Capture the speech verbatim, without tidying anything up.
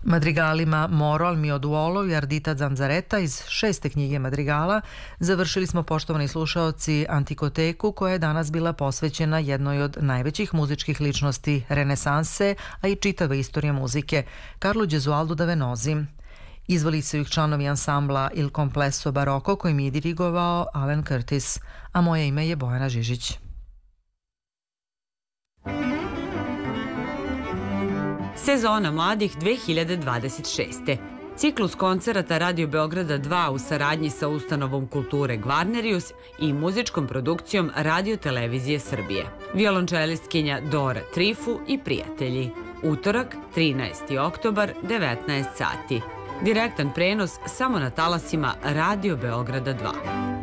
Madrigalima Moro al mio duolo i Ardita Zanzareta iz šeste knjige madrigala završili smo, poštovani slušaoci, Antikoteku, koja je danas bila posvećena jednoj od najvećih muzičkih ličnosti renesanse, a i čitave istorije muzike, Carlo Gesualdo da Venozi. Izvali su ih članovi ansambla Il Complesso Barocco, kojim je dirigovao Alan Curtis, a moje ime je Bojana Žižić. Sezona mladih dve hiljade dvadeset šeste. Ciklus koncerata Radio Beograda dva u saradnji sa ustanovom kulture Gvarnerius i muzičkom produkcijom Radio Televizije Srbije. Violončelistkinja Dora Trifu i prijatelji. Utorak, trinaesti oktobar, devetnaest sati. Direktan prenos samo na talasima Radio Beograda dva.